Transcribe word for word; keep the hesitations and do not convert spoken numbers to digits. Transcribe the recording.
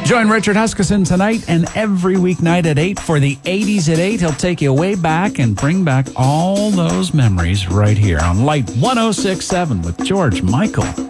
Join Richard Huskisson tonight and every weeknight at eight for the eighties at eight. He'll take you way back and bring back all those memories right here on Light one oh six point seven with George Michael.